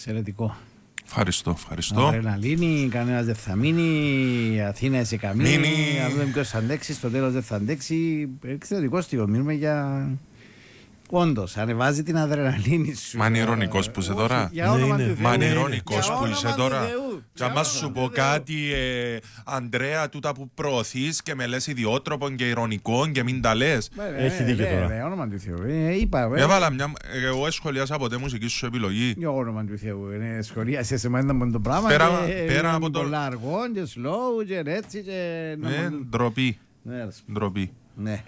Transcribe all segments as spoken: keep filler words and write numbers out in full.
Εξαιρετικό. Ευχαριστώ, ευχαριστώ. Αδρεναλίνη, κανένας δεν θα μείνει. Αθήνα εσύ καμίνη. Να δούμε ποιος θα αντέξει. Στο τέλος δεν θα αντέξει. Εξαιρετικό στοιχείο. Μιλούμε για. Όντως, ανεβάζει την αδρεναλίνη σου. Μα είναι ειρωνικός που είσαι τώρα. Μα είναι ειρωνικός που είσαι τώρα. Και άμα σου πω κάτι, ε, Ανδρέα, τούτα που προωθείς και με λες ιδιότροπον και ειρωνικών και μην τα λες. Έχει δίκιο τώρα. Όνομα του Θεού. Είπα. Έβαλα μια. Εγώ σχολιάσα ποτέ μουσική σου επιλογή. Για όνομα του Θεού. Σχολίασε σε μένα με το πράγμα. Πέρα από το. Πολλά αργών και slow και έτσι. Ναι, ντροπή. Ντροπή. Ναι.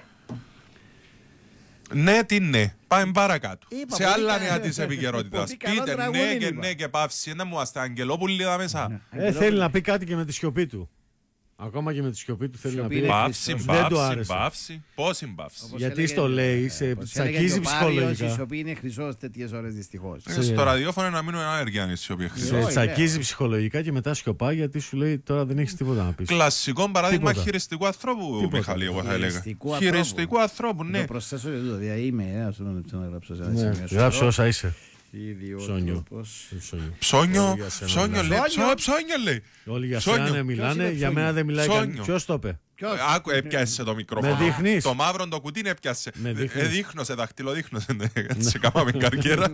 Ναι, τι ναι. Πάμε παρακάτω. Είπα, σε άλλα νέα της επικαιρότητας. Πείτε ναι και είπα. ναι και παύση. Να μου είστε Αγγελόπουλοι εδώ μέσα. Ε, θέλει να πει κάτι και με τη σιωπή του. Ακόμα και με τη σιωπή του θέλει Σιωπή να πει. Παύση, Δεν του παύση, άρεσε. παύση. Πόση παύση. Γιατί στο λέει, σε τσακίζει ψυχολογικά. Η σιωπή είναι χρυσός τέτοιες ώρες δυστυχώς. Ε, Στο ραδιόφωνο να μείνουμε άνεργοι αν η σιωπή Σε χρυσό. τσακίζει ψυχολογικά και μετά σιωπά γιατί σου λέει τώρα δεν έχει τίποτα να πει. Κλασικό παράδειγμα Τίποτα. χειριστικού ανθρώπου, Τίποτα. Μιχαλή, εγώ θα έλεγα. Χειριστικού Χειριστικού ανθρώπου, ναι. Το προσθέσω και τούτο. Δηλαδή είμαι. ας πούμε, να γράψω σε ένα σημείο. Γράψε όσα είσαι. Ιδιότροπος. Ψώνιο, για σένα ψώνιο μιλάνε. λέει, ψώ- ψώνιο λέει. Όλοι για Ψώνιο. σένα μιλάνε, είναι για ψώνιο? μένα δεν μιλάει Ψώνιο. κανένα. Ποιος το είπε? Ποιος? Άκου, έπιασε το μικρόφωνο. Με δείχνεις? Το μαύρο το κουτί έπιασε. Με δείχνεις? Ε, δείχνωσε, δαχτυλοδείχνωσε. Έτσι κάμαμε καριέρα.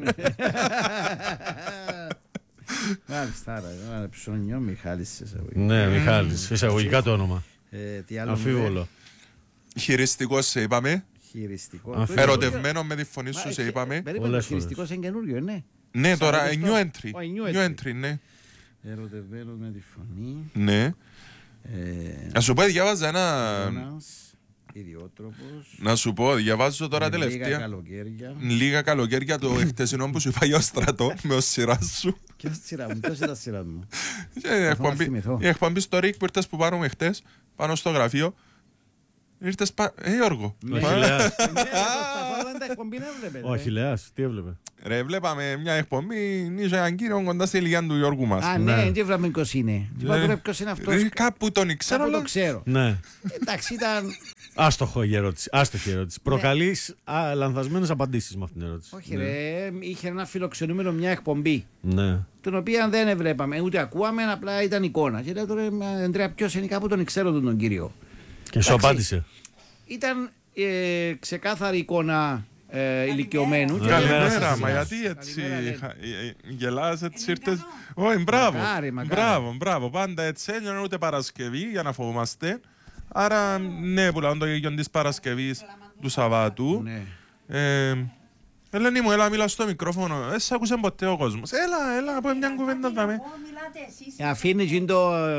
Μάλιστα, άρα ψώνιο Μιχάλης σε εισαγωγικά. Ναι, Μιχάλης, εισαγωγικά το όνομα. Ε, τι άλλο Αμφίβολο. Χειριστικός σε είπαμε. χειριστικό. Αμφίβολο. Ερωτευμένο με τη φωνή σου σε είπαμε. Περίμενε, Πολλές χειριστικός είναι καινούριο, ναι. Ναι, τώρα Σαν new το- entry. Ω, new New entry. entry, ναι. Ερωτευμένος με τη φωνή. Ναι. Ε, Να σου πω, διάβαζα ένα. Ένας, ιδιότροπος. Να σου πω, διαβάζω τώρα Λίγα τελευταία. καλοκαίρια. Λίγα καλοκαίρια το χτεσινό που σου είπα για στρατό με ως σειρά σου. Ποιος σειρά μου, ποιος ήταν σειρά μου. Και η εκπομπή- θυμηθώ. Η εκπομπή στο Ρικ που ήρθες που πάρουμε χτες πάνω στο γραφείο. Ήρθες πα... Ε, Γιώργο. Ο Χιλέας. Ναι, προσπαθώ να τα εκπομπή να βλέπετε. Ο Χιλέας, τι έβλεπε? Ρε, βλέπαμε μια εκπομπή, είχε έναν κύριο κοντά στη ηλικία του Γιώργου μας. Α, ναι, τι βράμε ποιος είναι. Τι είπα τώρα ποιος είναι αυτός. Ρε, κάπου τον ήξερα, Κάπου το αλλά... ξέρω. Ναι. Εντάξει, ήταν. Άστοχο η ερώτηση. Άστοχη η ερώτηση. Προκαλεί λανθασμένε απαντήσει με αυτήν την ερώτηση. Όχι, ρε, είχε ένα φιλοξενούμενο μια εκπομπή. Ναι. Την οποία δεν έβλεπαμε, ούτε ακούαμε, απλά ήταν εικόνα. Και λέω τώρα, Αντρέα, ποιος είναι, κάπου τον ξέρω τον, τον κύριο. Και σου Εντάξει. απάντησε. Ήταν ε, ξεκάθαρη εικόνα ε, ηλικιωμένου. και Καλημέρα δεν- σας. Καλημέρα, μα γιατί έτσι Καλημέρα, λέει. χα- ε, ε, γελάς, έτσι ήρθες. Όχι, μπράβο. Μακάρι, μακάρι. Μπράβο, μπράβο. Πάντα έτσι έγινε ούτε Παρασκευή για να φοβόμαστε. Άρα, ναι, που λένε το γεγονό της Παρασκευής του Σαββάτου. Ναι. Ε, Ελένη μου, έλα, μίλα στο μικρόφωνο. Ε, σ' άκουσε ποτέ ο κόσμος. Έλα, έλα, πω μια κουβέντα δάμε. Ε, Αφήνει και το. ε,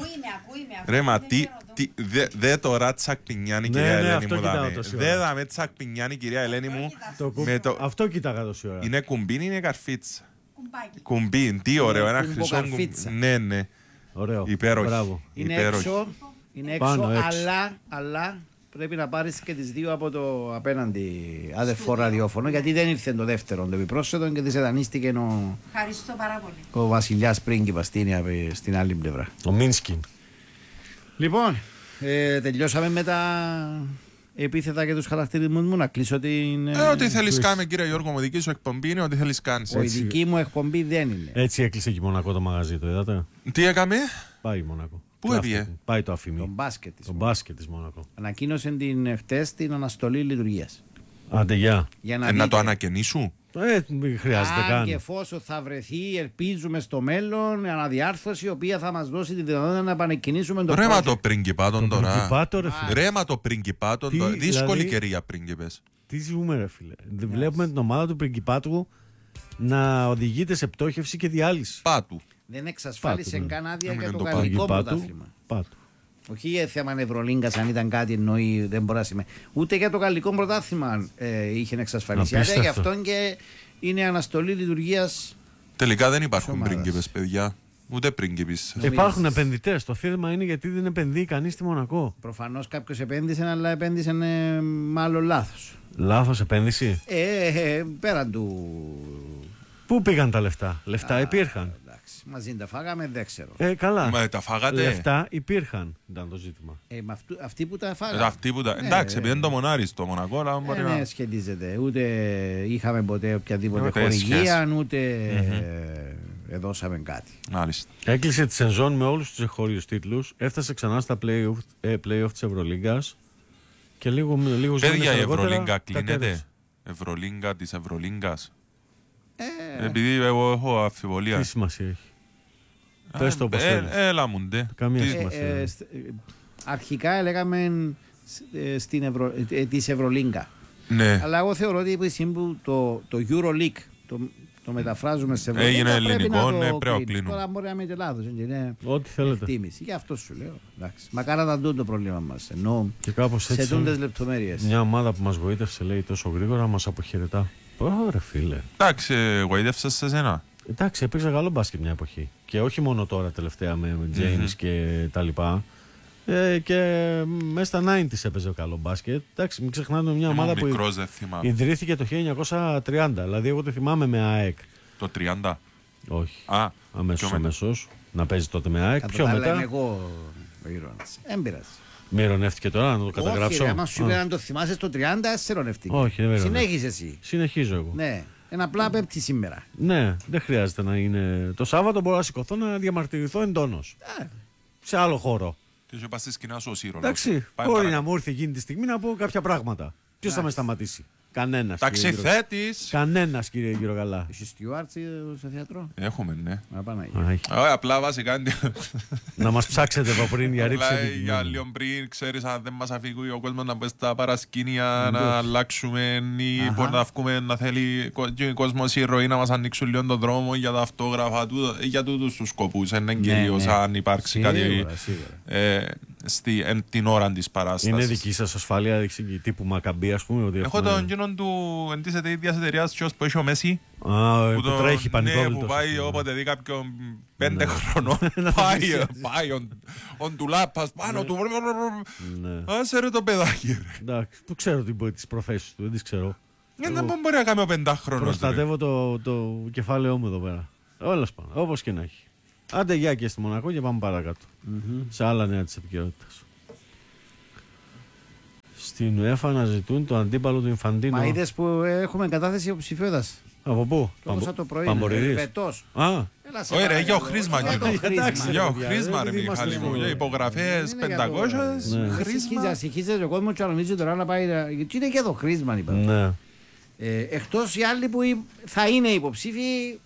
Ρε, μα τι, τι δε, δε τώρα τσακπινιάνη, Ναι, κυρία ναι, Ελένη αυτό μου, κοιτάω δάμε. τόση Δε ώρα. δάμε τσακπινιάνη, κυρία Ελένη μου. Το κου- με το- Αυτό κοίταγα τόση ώρα. Είναι κουμπί, είναι καρφίτσα. Κουμπάκι. Κουμπί, τι ωραίο, ένα χρυσό κουμποκαρφίτσα. κουμπί. Ναι, ναι. Ωραίο. Υπέροχη. Μπράβο. Είναι Υπέροχη. έξω, είναι έξω, Πάνω, έξω. αλλά, αλλά πρέπει να πάρεις και τις δύο από το απέναντι αδερφό ραδιόφωνο, γιατί δεν ήρθε το δεύτερο, το επιπρόσθετο και της εδανίστηκε ο, Ευχαριστώ πάρα πολύ. ο βασιλιάς πρίγκιπας στην, στην άλλη πλευρά. Το Μίνσκιν. Λοιπόν, ε, τελειώσαμε με τα επίθετα και τους χαρακτηρισμούς μου. Να κλείσω την. Ε, ό,τι θέλεις κάνε, κύριε Γιώργο μου, δική σου εκπομπή είναι ό,τι θέλεις κάνεις. η δική μου εκπομπή δεν είναι. Έτσι έκλεισε και η Μονακό το μαγαζί, το είδατε. Τι έκαμε, Πάει η Μονακό. Πού Κλάφτε έπιε? την. Πάει το Το αφημί. μπάσκετ της. Το μπάσκετ τη Μονακό. Ανακοίνωσε την χτες την αναστολή λειτουργίας. Άντε, γεια. Για να, ε, να δείτε, το ανακαινήσου. Ε, μην χρειάζεται αν και καν. εφόσον θα βρεθεί, ελπίζουμε στο μέλλον, αναδιάρθρωση η οποία θα μας δώσει τη δυνατότητα να επανεκκινήσουμε το Ρέμα project. το πριγκιπάτον τώρα. Πριγκιπάτο, ρε φίλε. Ρέμα το πριγκιπάτον Τι, τώρα. Δύσκολη δηλαδή- καιρή για πριγκιπές. Τι ζούμε, ρε φίλε. Δεν βλέπουμε την ομάδα του Πριγκιπάτου να οδηγείται σε πτώχευση και διάλυση. Πάτου. Δεν εξασφάλισε Πάτου, ναι. καν άδεια Να για μην το το γαλλικό Πριγκιπάτου. πρωτάθλημα. Πάτου. Όχι για θέμα Ευρωλίγκας, αν ήταν κάτι εννοεί δεν μπορεί να σημαίνει. Ούτε για το γαλλικό πρωτάθλημα ε, είχε εξασφαλίσει άδεια, γι' Απίστευτο. αυτόν και είναι αναστολή λειτουργίας. Τελικά δεν υπάρχουν Ομάδας. πριγκιπές, παιδιά. Ούτε πριγκιπείς. Υπάρχουν επενδυτέ. Το θέμα είναι γιατί δεν επενδύει κανεί στη Μονακό. Προφανώς κάποιος επένδυσε, αλλά επένδυσε ε, μάλλον λάθος. Λάθο επένδυση. Ε, ε, ε, πέραν του. Πού πήγαν τα λεφτά? Λεφτά υπήρχαν. Εντάξει, μαζί τα φάγαμε, δεν ξέρω. Ε, καλά. Μα τα φάγατε. Λεφτά υπήρχαν. Ήταν το ζήτημα. Ε, με αυτού, αυτοί που τα Ε, φάγαμε. Αυτοί που τα... Ναι, Εντάξει, ε, επειδή είναι το μονάρι στο Μονακό, αλλά μπορεί Ε, να... ναι, σχετίζεται. Ούτε είχαμε ποτέ οποιαδήποτε Ούτε χορηγία, σχέση. ούτε δώσαμε κάτι. Μάλιστα. Έκλεισε τη σεζόν με όλους τους εγχώριους τίτλους, έφτασε ξανά στα play-off, ε, play-off της Ευρωλίγκας και λίγο, λίγους Παιδιά, η Ευρωλίγκα κλείνεται. Ευρωλίγκα της Ευρωλίγκας. Ε, Επειδή εγώ έχω αμφιβολία. Τι σημασία έχει. Ε, Πες το όπως ε, θέλεις. Έλα μου ντε. Καμία Τι... σημασία. Ε, ε, αρχικά έλεγαμε στην Ευρω... ε, της Ευρωλίγκα. Ναι. Αλλά εγώ θεωρώ ότι το, το EuroLeague το, το μεταφράζουμε σε Ευρωλίγκα. Έγινε ελληνικό, ναι, πρέπει να κλείνουμε. Τώρα μπορεί να είμαι και λάθος. Ό,τι θέλετε. Εκτίμηση. Γι' αυτό σου λέω. Εντάξει. Μακάρα να δουν το πρόβλημα μας. Ενώ και κάπως έτσι, σε τούντες λεπτομέρειες. Μια ομάδα που μας βοήθευσε, λέει, τόσο γρήγορα μας αποχαιρετά. Ωραία, φίλε. Εντάξει, γοήτευσες σε σένα. Εντάξει, έπαιξε καλό μπάσκετ μια εποχή. Και όχι μόνο τώρα τελευταία με James mm-hmm. και τα λοιπά. Ε, και μέσα στα ενενήντα έπαιζε καλό μπάσκετ. Εντάξει, μην ξεχνάτε μια ομάδα που μικρός, ιδρύθηκε το χίλια εννιακόσια τριάντα. Δηλαδή, εγώ το θυμάμαι με ΑΕΚ. Το τριάντα. Όχι. Α, αμέσως αμέσως. Να παίζει τότε με ΑΕΚ. Πιο μετά. Είμαι εγώ ο ήρωας. Έμπειρας. Με ειρωνεύτηκε τώρα να το καταγράψω. Όχι, άμα σου είπε αν το θυμάσαι στο τριάντα, σε ειρωνεύτηκε. Όχι, δεν συνέχιζε εσύ. Συνεχίζω εγώ. Ναι. Ένα απλά πέπτει σήμερα. Ναι, δεν χρειάζεται να είναι. Το Σάββατο μπορώ να σηκωθώ να διαμαρτυρηθώ εντόνως. Yeah. Σε άλλο χώρο. Και σου πα στη σκηνά σου ο Σύρωνας. Εντάξει, μπορεί να μου έρθει εκείνη τη στιγμή να πω κάποια πράγματα. Ποιος θα με σταματήσει? Κανένας. Ταξιθέτης. Κανένας, κύριε Γυρογαλά. Έχει στιουάρτ στο θέατρο? Έχουμε, ναι. Α, απλά βασικά. Να μας ψάξετε από πριν για ρίψη. Για λίγο πριν, ξέρεις, αν δεν μας αφήγει ο κόσμος να πάει στα παρασκήνια, να αλλάξουμε ή μπορεί να βγούμε, να θέλει ο κόσμος η ροή να μας ανοίξουν λίγο τον δρόμο για τα αυτόγραφα, για τούτους τους σκοπούς. Είναι κυρίως αν υπάρξει κάτι την ώρα της παράστασης. Είναι δική σας ασφάλεια τύπου Μακαμπή, ας πούμε? Έχω τον γίνον του της ίδιας εταιρείας που έχει ο Μέση. Α, που τρέχει πανικόβλητος. Ναι, που πάει όποτε δει κάποιον πέντε χρονών. Πάει ον του λάπας πάνω του. Άσε ρε το παιδάκι. Εντάξει, το ξέρω τις προθέσεις του, δεν τις ξέρω. Δεν μπορεί να κάνει ο πεντάχρονος. Προστατεύω το κεφάλαιό μου εδώ πέρα. Όλα σπάνω, όπως και να έχει. Άντε γεια και στη Μονακό και πάμε παρακάτω. Σε άλλα νέα της επικαιρότητας. Στην UEFA να ζητούν το αντίπαλο του Ινφαντίνο. Μα είδες που έχουμε κατάθεση υποψηφιότητας. Από πού? Παμπο... το πρωί. Παμποριδής. Α, όχι ρε, για ο χρήσμα. Για ο χρήσμα ρε Μιχάλη μου. Για υπογραφές πεντακόσιες. Χρήσμα. Συγχύζεται ο κόσμος και νομίζει τώρα να πάει. Τι είναι και το χρήσμα είπα. Ναι. Εκτός οι άλλοι που θα είναι υποψήφοι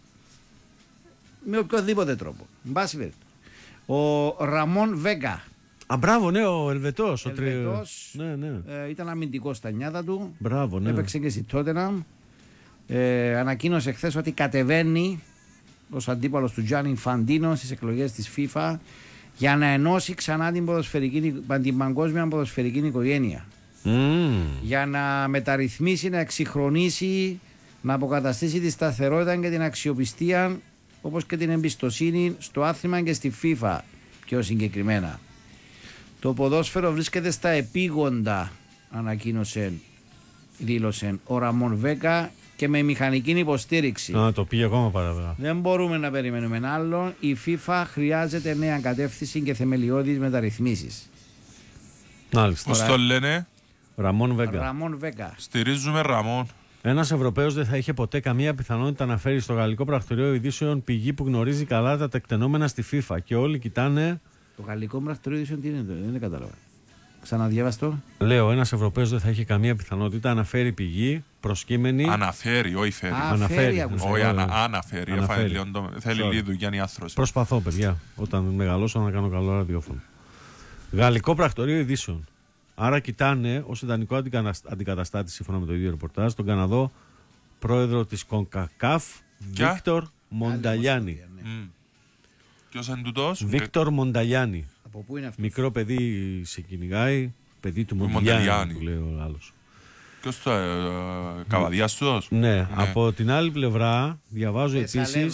με οποιοδήποτε τρόπο. Μπάση περιπτώσει. Ο Ραμόν Βέγκα. Α, μπράβο, ναι, ο Ελβετός. Ο Ελβετός, ναι, ναι. Ε, ήταν αμυντικός στα νιάτα του. Μπράβο, ναι. Έπαιξε και στη Τότεναμ. Ε, ανακοίνωσε χθες ότι κατεβαίνει ως αντίπαλος του Τζάνι Ινφαντίνο στις εκλογές της FIFA για να ενώσει ξανά την, ποδοσφαιρική, την παγκόσμια ποδοσφαιρική οικογένεια. Mm. Για να μεταρρυθμίσει, να εξυγχρονίσει, να αποκαταστήσει τη σταθερότητα και την αξιοπιστία όπως και την εμπιστοσύνη στο άθλημα και στη FIFA πιο συγκεκριμένα. Το ποδόσφαιρο βρίσκεται στα επίγοντα, ανακοίνωσε, δήλωσε ο Ραμόν Βέγκα, και με μηχανική υποστήριξη. Α, το πήγε ακόμα παραπέρα. Δεν μπορούμε να περιμένουμε άλλον. Η FIFA χρειάζεται νέα κατεύθυνση και θεμελιώδεις μεταρρυθμίσεις. Μάλιστα. Πώς το λένε? Ραμόν Βέγκα. Ραμόν Βέγκα. Στηρίζουμε Ραμόν. Ένας Ευρωπαίος δεν θα είχε ποτέ καμία πιθανότητα να φέρει στο Γαλλικό Πρακτορείο Ειδήσεων πηγή που γνωρίζει καλά τα τεκτενόμενα στη FIFA. Και όλοι κοιτάνε. Το Γαλλικό Πρακτορείο Ειδήσεων τι είναι, δεν κατάλαβα. Ξαναδιάβαστο. Λέω, ένας Ευρωπαίος δεν θα είχε καμία πιθανότητα να φέρει πηγή προσκύμενη. Αναφέρει, όχι φέρει. Α, αναφέρει. Όχι, ανα, αναφέρει. αναφέρει. Θέλει λίγο δουλειά η άθρωση. Προσπαθώ, παιδιά, όταν μεγαλώσω να κάνω καλό ραδιόφωνο. Γαλλικό Πρακτορείο Ειδήσεων. Άρα κοιτάνε ως ιδανικό αντικαταστάτη, σύμφωνα με το ίδιο ρεπορτάζ, τον Καναδό πρόεδρο της Κονκακάφ, Βίκτορ Μονταλιάνι. Ποιος είναι τούτος? Βίκτορ Μονταλιάνι. Από πού είναι αυτός? Μικρό παιδί σε κυνηγάει, παιδί του Μονταλιάνι, που λέει ο άλλος. Ποιος το ε, Καβαδιάς τούτος? Ναι, ναι, από την άλλη πλευρά διαβάζω επίσης.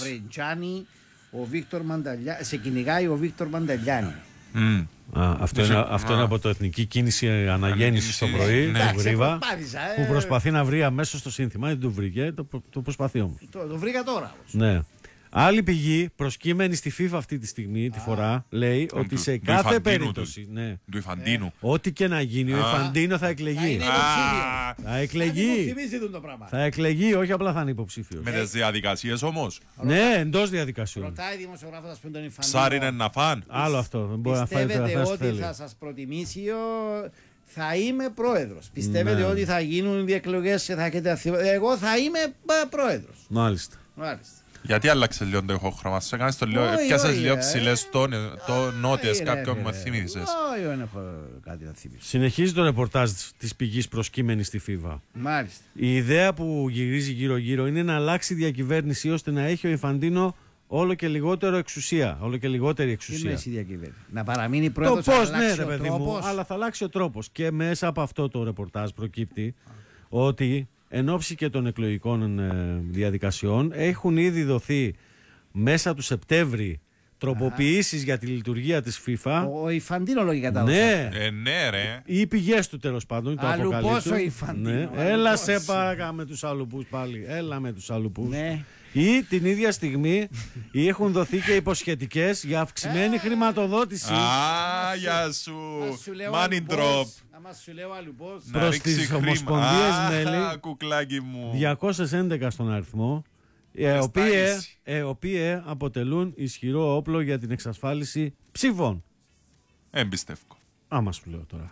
Ο Βίκτορ Μονταλιάνι, σε κυνηγάει ο Βίκτορ Μονταλιάνι. Mm. Α, αυτό είναι, αυτό είναι από το Εθνική Κίνηση Αναγέννηση το πρωί, ναι, του Γρίβα, ε... που προσπαθεί να βρει αμέσως το σύνθημα. Δεν το βρήκε, το, το προσπαθεί όμως. Το, το βρήκα τώρα. Ναι. Άλλη πηγή, προσκύμενη στη FIFA αυτή τη στιγμή, τη φορά, λέει Του- ότι του- σε του κάθε Ιφαντίνου περίπτωση. του. Ναι, Του Ιφαντίνου. ό,τι και να γίνει, ο Α. Ιφαντίνο θα εκλεγεί. είναι Α, υποψήφιος. Θα εκλεγεί. Θυμίζει το πράγμα. Θα εκλεγεί, όχι απλά θα είναι υποψήφιο. Με τις διαδικασίες όμως. Ναι, εντός διαδικασιών. Ρωτάει δημοσιογράφος, ας πούμε, τον Ιφαντίνο. Ψάρι είναι να φαν. Άλλο αυτό. Δεν μπορεί να φάει Πιστεύετε τώρα ότι θέλει. θα σας προτιμήσει ο... Θα είμαι πρόεδρος. Πιστεύετε Ναι. ότι θα γίνουν διεκλογές και θα έχετε αθήμα. Εγώ θα είμαι α, πρόεδρος. Μάλιστα. Μάλιστα. Γιατί άλλαξε λίγο το ηχόχρωμα σου, έκανες το λίγο, Όχι, έπιασες όχι, λίγο ε. ψηλές τόνες- το νότες, Όχι, ρε, κάποιον μου ρε. θυμήθησες. Όχι, δεν έχω κάτι να θυμίσω. Συνεχίζει το ρεπορτάζ της πηγής προσκύμενη στη FIFA. Μάλιστα. Η ιδέα που γυρίζει γύρω-γύρω είναι να αλλάξει η διακυβέρνηση ώστε να έχει ο Ιφαντίνο όλο και λιγότερο εξουσία. Όλο και λιγότερη Τι εξουσία. εννοείς η διακυβέρνηση. Να παραμείνει Το πρόεδρος. πώ, αλλά ναι, αλλάξει ρε ο παιδί μου, τρόπος. αλλά θα αλλάξει ο τρόπο. Και μέσα από αυτό το ρεπορτάζ προκύπτει ότι εν ώψη και των εκλογικών ε, διαδικασιών έχουν ήδη δοθεί μέσα του Σεπτέμβρη τροποποιήσεις για τη λειτουργία της FIFA. Ο, ο Ιφαντίνο λογικά τα Ναι, Ε, ναι ρε. οι πηγές του τέλος πάντων. Το Αλουπός αποκαλύπτουν. ο Ιφαντίνο, Ναι. αλουπός. Έλα σε παρακαλώ με τους αλουπούς πάλι. Έλα με τους αλουπούς. Ναι. Ή την ίδια στιγμή ή έχουν δοθεί και υποσχετικές για αυξημένη χρηματοδότηση Α, γεια σου. Ας σου λέω Money αλουπός. drop. Άμα σου λέω αλουπός. Να προς ρίξει τις χρήμα. ομοσπονδίες Α, μέλη. κουκλάκι μου. διακόσιες έντεκα στον αριθμό, οι Εστάγηση. οποίες, οι οποίες αποτελούν ισχυρό όπλο για την εξασφάλιση ψήφων. Εμπιστεύω. Άμα σου λέω τώρα.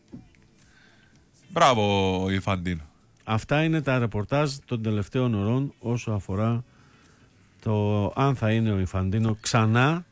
Μπράβο, Ιφαντίνο. Αυτά είναι τα ρεπορτάζ των τελευταίων ωρών όσο αφορά το αν θα είναι ο Ιφαντίνο ξανά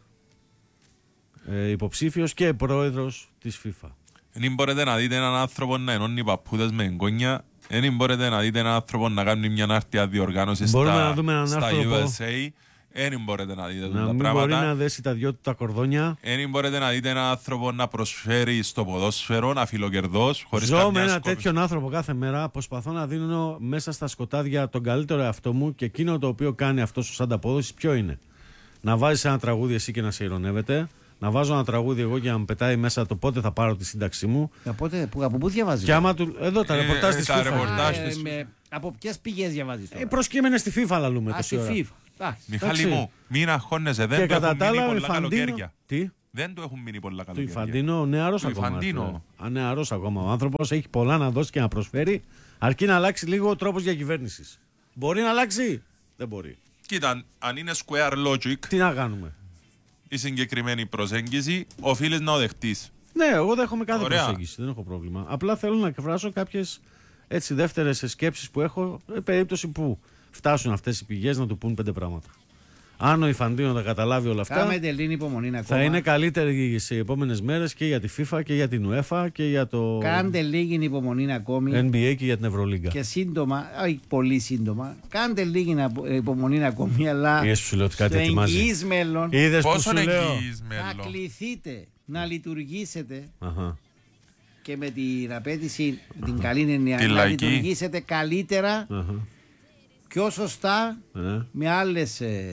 ε, υποψήφιος και πρόεδρος της FIFA. Δεν μπορείτε να δείτε έναν άνθρωπο να ενώνει παππούδες με εγγόνια. Δεν μπορείτε να δείτε έναν άνθρωπο να κάνει μια άρτια διοργάνωση Μπορούμε στα, να δούμε έναν στα άνθρωπο- γιου ες έι. Δεν μπορείτε να δείτε Να τα μην μπορεί πράγματα. να δέσει τα δυο του τα κορδόνια. Δεν μπορείτε να δείτε έναν άνθρωπο να προσφέρει στο ποδόσφαιρο, να φιλοκερδός, χωρίς Ζω με καμιά ένα σκόπιση. τέτοιον άνθρωπο κάθε μέρα. Προσπαθώ να δίνω μέσα στα σκοτάδια τον καλύτερο εαυτό μου και εκείνο το οποίο κάνει αυτό ως ανταπόδοση ποιο είναι. Να βάζεις ένα τραγούδι εσύ και να σε ειρωνεύεται. Να βάζω ένα τραγούδι εγώ και να μου πετάει μέσα το πότε θα πάρω τη σύνταξή μου. Οπότε, που, από πού διαβάζεις? Και άμα του. Εδώ τα Ε, ρεπορτάζ ε, της τα FIFA. ρεπορτάζ. Α, ε, της- με- από ποιες πηγές διαβάζεις τώρα? Ε, προσκύμενε στη FIFA λαλούμε Α, τόση στη ώρα. FIFA. Εντάξει. Μιχάλη Εντάξει. μου, μην αγχώνεσαι, Και δεν του κατά έχουν τα μείνει άλλα ο πολλά Ιφαντίνο. καλοκαίρια. Τι? Δεν του έχουν μείνει πολλά Του καλοκαίρια. Ιφαντίνο νεαρός Του ακόμα. Ιφαντίνο. Α, νεαρός ακόμα. Ο άνθρωπος έχει πολλά να δώσει και να προσφέρει, αρκεί να αλλάξει λίγο ο τρόπος διακυβέρνησης. Μπορεί να αλλάξει? Δεν μπορεί. Κοίτα, αν είναι square logic Τι να κάνουμε? η συγκεκριμένη προσέγγιση, οφείλεις να οδεχτείς. Ναι, εγώ δέχομαι κάθε Ωραία. προσέγγιση, δεν έχω πρόβλημα. Απλά θέλω να εκφράσω κάποιες έτσι δεύτερες σκέψεις που έχω, σε περίπτωση που φτάσουν αυτές οι πηγές να του πούν πέντε πράγματα. Αν ο Ιφαντίνο τα καταλάβει όλα αυτά, Κάμε τελείνει υπομονή ακόμα. θα είναι καλύτερη σε επόμενες μέρες και για τη FIFA και για την UEFA και για το Κάντε λίγη υπομονή ακόμη. Εν μπι έι και για την Ευρωλίγκα. Και σύντομα, όχι πολύ σύντομα, κάντε λίγη να- υπομονή ακόμη, αλλά Είδες που σου λέω ότι κάτι στο ετοιμάζει. εγγύης μέλλον Είδες που Πόσο σου λέω. εγγύης να μέλλον. κληθείτε να λειτουργήσετε Αχα. και με την απέτηση, την καλή έννοια, Τη να λαϊκή. λειτουργήσετε καλύτερα, Αχα. πιο σωστά, Ε. με άλλες, ε,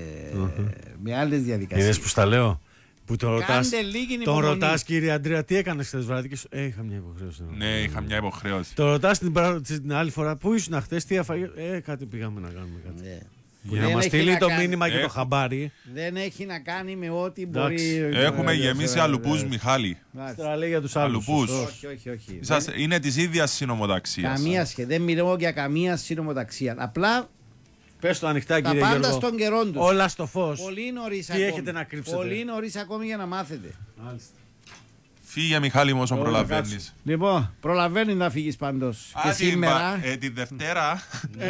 με άλλες διαδικασίες. Είδες που στα λέω. Που τον Κάντε ρωτάς, λίγη τον υπομονή. ρωτάς κύριε Αντρέα, τι έκανες χθες βράδυ και σου, ε, είχα μια υποχρέωση. Ναι, είχα μια υποχρέωση. Το ρωτάς την, πρα- την άλλη φορά, πού ήσουν χθες, τι αφαγή, ε, κάτι πήγαμε να κάνουμε κάτι. Ναι. Που Δεν να μας έχει στείλει να το κάνει- μήνυμα και το Έχω- χαμπάρι. Δεν έχει να κάνει με ό,τι Εντάξει. μπορεί. Έχουμε ε, γεμίσει ε, αλουπούς, ε, Μιχάλη. εντάξει. Τώρα λέει για τους άλλους. Αλουπούς. σωστός. Όχι, όχι, όχι. Είσαστε- Είναι της ίδιας συνομοταξίας. Καμία σχέση. Δεν μιλάω για καμία συνομοταξία. Απλά Πες το ανοιχτά τα κύριε πάντα Γιώργο. στον καιρό του. Όλα στο φως. Πολύ νωρί Τι ακόμη. έχετε να κρύψετε? Πολύ νωρί ακόμη για να μάθετε. Μάλιστα. Φύγε, Μιχάλη μου, όσο Ωραία, προλαβαίνεις. Λοιπόν, προλαβαίνει να φύγει πάντω. Και Α, την σήμερα. πα- ε, Τη Δευτέρα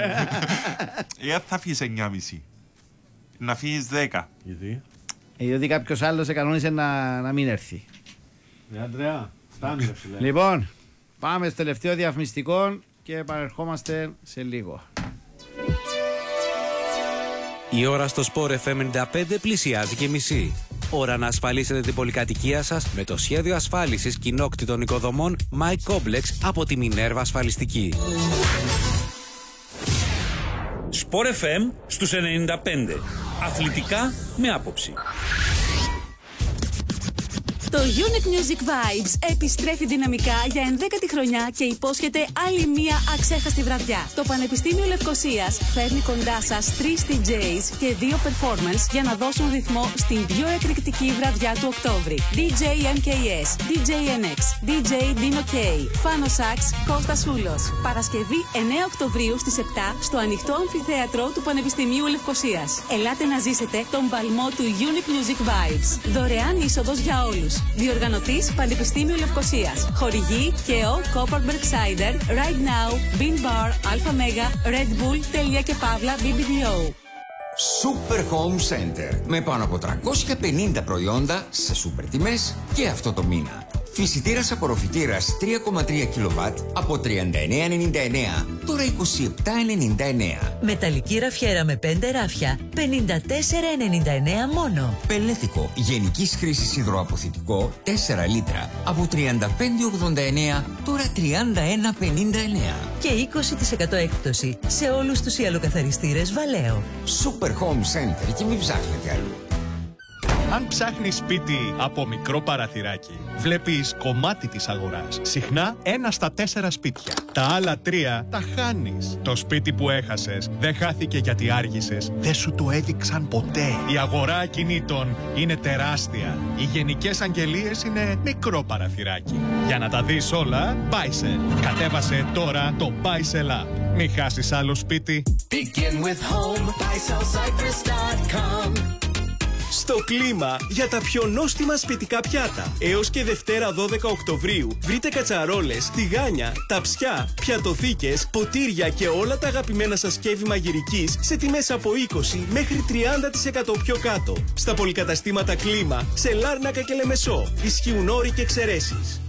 ε, θα φύγεις εννιά και μισή. Να φύγεις δέκα. Γιατί? ε, Διότι κάποιο άλλο σε κανόνισε να, να μην έρθει. Ε, Αντρέα, φτάνει ρε φίλε. Λοιπόν, πάμε στο τελευταίο διαφημιστικό και επανερχόμαστε σε λίγο. Η ώρα στο Sport εφ εμ ενενήντα πέντε πλησιάζει και μισή. Ώρα να ασφαλίσετε την πολυκατοικία σας με το σχέδιο ασφάλισης κοινόκτητων οικοδομών My Complex από τη Minerva Ασφαλιστική. Sport εφ εμ στους ενενήντα πέντε. Αθλητικά με άποψη. Το Unique Music Vibes επιστρέφει δυναμικά για ενδέκατη χρονιά και υπόσχεται άλλη μία αξέχαστη βραδιά. Το Πανεπιστήμιο Λευκωσίας φέρνει κοντά σας τρεις ντι τζέις και δύο performance για να δώσουν ρυθμό στην πιο εκρηκτική βραδιά του Οκτώβρη. ντι τζέι εμ κέι ες, ντι τζέι εν εξ, ντι τζέι Dino K, Φάνο Σάξ, Κώστας Σούλος. Παρασκευή εννέα Οκτωβρίου στις επτά στο ανοιχτό αμφιθέατρο του Πανεπιστημίου Λευκωσίας. Ελάτε να ζήσετε τον παλμό του Unique Music Vibes. Δωρεάν είσοδος για όλους. Διοργανωτής Πανεπιστήμιο Λευκωσίας. Χορηγοί ΚΕΟ, Copperberg Cider, Right Now, Bean Bar, Alpha Mega, Red Bull, Τελεία και Παύλα, μπι μπι ντι ο. Super Home Center. Με πάνω από τριακόσια πενήντα προϊόντα σε σούπερ τιμές και αυτό το μήνα. Φυσιτήρας απορροφητήρας τρία κόμμα τρία κιλοβάτ από τριάντα εννέα ενενήντα εννέα, τώρα είκοσι επτά ενενήντα εννέα. Μεταλλική ραφιέρα με πέντε ράφια, πενήντα τέσσερα ενενήντα εννέα μόνο. Πελέτικο γενικής χρήσης υδροαποθητικό τέσσερα λίτρα από τριάντα πέντε ογδόντα εννέα, τώρα τριάντα ένα πενήντα εννέα. Και είκοσι τοις εκατό έκπτωση σε όλους τους ιαλοκαθαριστήρες Βαλέο. Super Home Center και μην ψάχνετε αλλού. Αν ψάχνεις σπίτι από μικρό παραθυράκι, βλέπεις κομμάτι της αγοράς. Συχνά ένα στα τέσσερα σπίτια. Τα άλλα τρία τα χάνεις. Το σπίτι που έχασες δεν χάθηκε γιατί άργησες. Δεν σου το έδειξαν ποτέ. Η αγορά ακινήτων είναι τεράστια. Οι γενικές αγγελίες είναι μικρό παραθυράκι. Για να τα δεις όλα, Buysell. Κατέβασε τώρα το Buysell App. Μην χάσεις άλλο σπίτι. Begin with home, buysell cyprus dot com. Στο κλίμα για τα πιο νόστιμα σπιτικά πιάτα. Έως και Δευτέρα δώδεκα Οκτωβρίου βρείτε κατσαρόλες, τηγάνια, ταψιά, πιατοθήκες, ποτήρια και όλα τα αγαπημένα σας σκεύη μαγειρικής σε τιμές από είκοσι μέχρι τριάντα τοις εκατό πιο κάτω. Στα πολυκαταστήματα Κλίμα, σε Λάρνακα και Λεμεσό. Ισχύουν όροι και εξαιρέσεις.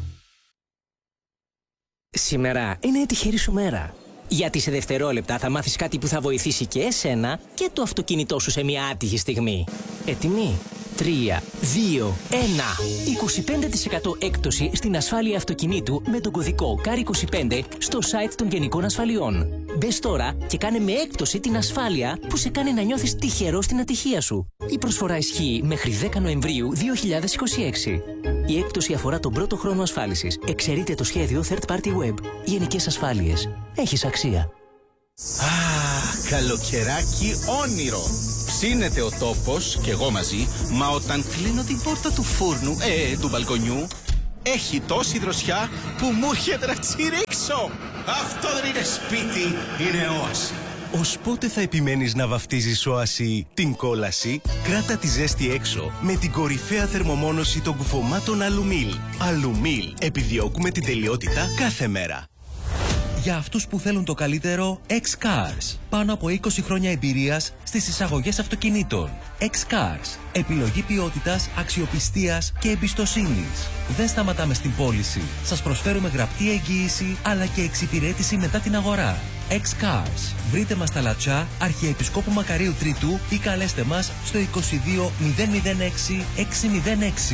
Σήμερα είναι η τυχερή σου μέρα. Γιατί σε δευτερόλεπτα θα μάθεις κάτι που θα βοηθήσει και εσένα και το αυτοκίνητό σου σε μια άτυχη στιγμή. Έτοιμοι? τρία, δύο, ένα. είκοσι πέντε τοις εκατό έκπτωση στην ασφάλεια αυτοκινήτου με τον κωδικό κάρ είκοσι πέντε στο site των Γενικών Ασφαλιών. Μπες τώρα και κάνε με έκπτωση την ασφάλεια που σε κάνει να νιώθεις τυχερό στην ατυχία σου. Η προσφορά ισχύει μέχρι δέκα Νοεμβρίου δύο χιλιάδες είκοσι έξι. Η έκπτωση αφορά τον πρώτο χρόνο ασφάλισης. Εξαιρείται το σχέδιο Third Party Web. Γενικές Ασφάλειες. Έχεις αξία. Αχ, καλοκαιράκι όνειρο. Ψήνεται ο τόπος και εγώ μαζί, μα όταν κλείνω την πόρτα του φούρνου, ε, του μπαλκονιού, έχει τόση δροσιά που μου έρχεται να τσιρίξω. Αυτό δεν είναι σπίτι, είναι όαση. Ως πότε θα επιμένεις να βαφτίζεις όαση την κόλαση? Κράτα τη ζέστη έξω με την κορυφαία θερμομόνωση των κουφωμάτων Αλουμίλ. Αλουμίλ. Επιδιώκουμε την τελειότητα κάθε μέρα. Για αυτούς που θέλουν το καλύτερο, X-Cars. Πάνω από είκοσι χρόνια εμπειρίας στις εισαγωγές αυτοκινήτων. X-Cars. Επιλογή ποιότητας, αξιοπιστίας και εμπιστοσύνης. Δεν σταματάμε στην πώληση. Σας προσφέρουμε γραπτή εγγύηση αλλά και εξυπηρέτηση μετά την αγορά. X-Cars. Βρείτε μας στα Λατσά, Αρχιεπισκόπου Μακαρίου Τρίτου ή καλέστε μας στο είκοσι δύο μηδέν μηδέν έξι έξι μηδέν έξι.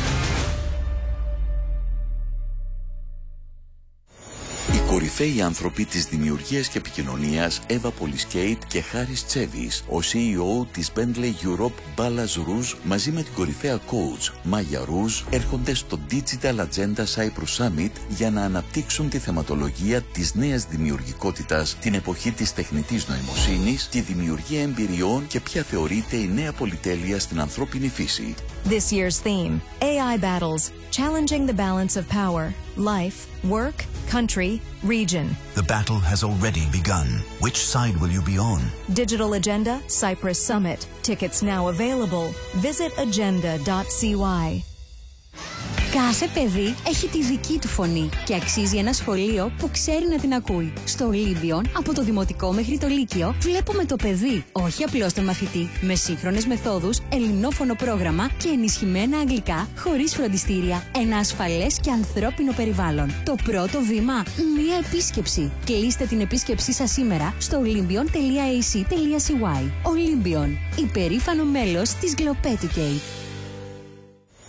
Οι κορυφαίοι άνθρωποι της δημιουργίας και επικοινωνίας Εύα Πολυσκέιτ και Χάρις Τσέβης, ο σι ι ο της Bentley Europe Balaz Rouge μαζί με την κορυφαία coach Μάγια Rouge έρχονται στο Digital Agenda Cyprus Summit για να αναπτύξουν τη θεματολογία της νέας δημιουργικότητας, την εποχή της τεχνητής νοημοσύνης, τη δημιουργία εμπειριών και ποια θεωρείται η νέα πολυτέλεια στην ανθρώπινη φύση. This year's theme, έι άι Battles, challenging the balance of power, life, work, country, region. The battle has already begun. Which side will you be on? Digital Agenda, Cyprus Summit. Tickets now available. Visit agenda dot c y. Κάθε παιδί έχει τη δική του φωνή και αξίζει ένα σχολείο που ξέρει να την ακούει. Στο Ολύμπιον, από το δημοτικό μέχρι το λύκειο, βλέπουμε το παιδί, όχι απλώς τον μαθητή, με σύγχρονες μεθόδους, ελληνόφωνο πρόγραμμα και ενισχυμένα αγγλικά, χωρίς φροντιστήρια, ένα ασφαλές και ανθρώπινο περιβάλλον. Το πρώτο βήμα, μία επίσκεψη. Κλείστε την επίσκεψή σας σήμερα στο olympion τελεία a c τελεία c y. Olympion, υπερήφανο μέλος της Globeducate.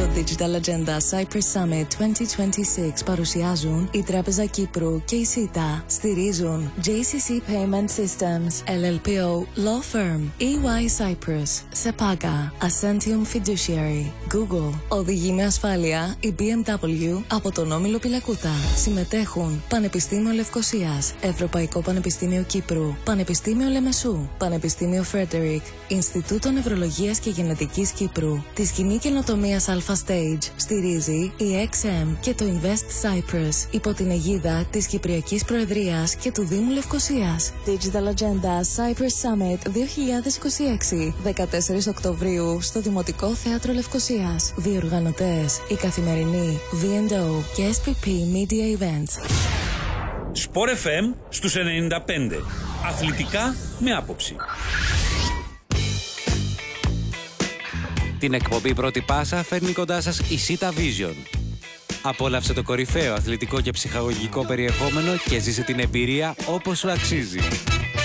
Το Digital Agenda Cyprus Summit είκοσι είκοσι έξι παρουσιάζουν η Τράπεζα Κύπρου και η ΣΥΤΑ. Στηρίζουν τζέι σι σι Payment Systems, ελ ελ πι ο Law Firm, ι γουάι Cyprus, Sepaga, Ascentium Fiduciary, Google. Οδηγεί με ασφάλεια η μπι εμ ντάμπλιου από τον Όμιλο Πιλακούτα. Συμμετέχουν Πανεπιστήμιο Λευκωσίας, Ευρωπαϊκό Πανεπιστήμιο Κύπρου, Πανεπιστήμιο Λεμεσού, Πανεπιστήμιο Φρέντερικ, Ινστιτούτο Νευρολογίας και Γενετικής Κύπρου. Τη σκηνή καινοτομίας Alpha Stage στηρίζει η εξ εμ και το Invest Cyprus υπό την αιγίδα της Κυπριακής Προεδρίας και του Δήμου Λευκωσίας. Digital Agenda Cyprus Summit δύο χιλιάδες είκοσι έξι, δεκατέσσερις Οκτωβρίου στο Δημοτικό Θέατρο Λευκωσίας. Διοργανωτές η Καθημερινή, βι εντ ο και ες πι πι Media Events. Sport εφ εμ στους ενενήντα πέντε. Αθλητικά με άποψη. Την εκπομπή Πρώτη Πάσα φέρνει κοντά σας η ΣΥΤΑ Vision. Απόλαυσε το κορυφαίο αθλητικό και ψυχαγωγικό περιεχόμενο και ζήσε την εμπειρία όπως σου αξίζει.